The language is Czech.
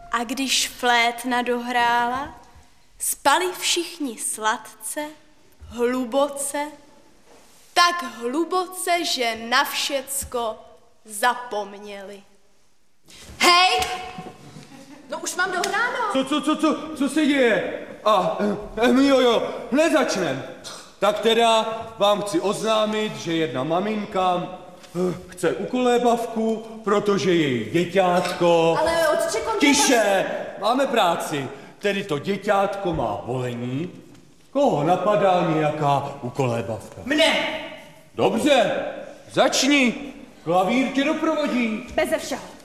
A když flétna dohrála, spali všichni sladce, hluboce, tak hluboce, že na všecko zapomněli. Hej! No už mám dohráno. Co se děje? Jo, hned začnem. Tak teda vám chci oznámit, že jedna maminka chce ukolébavku, protože její děťátko... Ale otče, Tiše, máme práci. Tedy to děťátko má bolení. Koho napadá nějaká ukolébavka? Mne! Dobře, začni. Klavír tě doprovodí. Beze všeho.